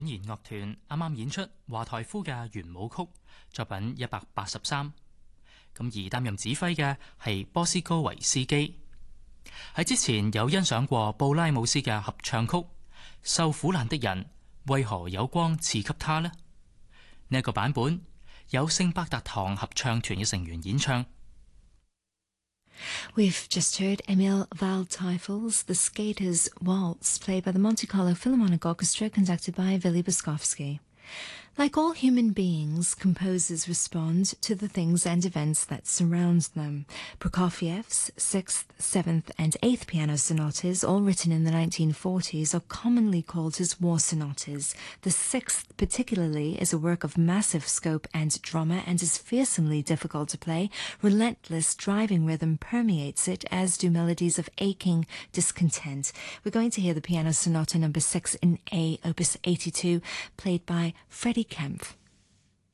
弦樂團啱啱演出華台夫嘅圓舞曲作品183，而擔任指揮嘅係波斯高維斯基。喺之前有欣賞過布拉姆斯嘅合唱曲《受苦難的人為何有光賜給他呢》。呢一個版本有聖伯達堂合唱團嘅成員演唱。 We've just heard Emil Waldteufel's The Skater's Waltz, played by the Monte Carlo Philharmonic Orchestra, conducted by Vili Boskovsky. Like all human beings, composers respond to the things and events that surround them. Prokofiev's 6th, 7th, and 8th piano sonatas, all written in the 1940s, are commonly called his war sonatas. The 6th, particularly, is a work of massive scope and drama and is fearsomely difficult to play. Relentless driving rhythm permeates it, as do melodies of aching discontent. We're going to hear the piano sonata number 6 in A, opus 82, played by Freddie Kempf.